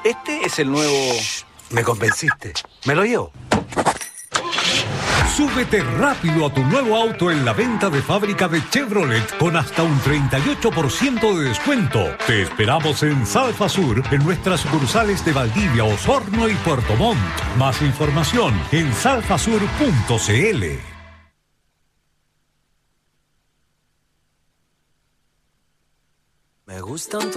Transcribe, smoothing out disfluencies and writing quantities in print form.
Este es el nuevo... Me convenciste. Me lo llevo. Súbete rápido a tu nuevo auto en la venta de fábrica de Chevrolet con hasta un 38% de descuento. Te esperamos en Salfa Sur, en nuestras sucursales de Valdivia, Osorno y Puerto Montt. Más información en salfasur.cl. Me gustan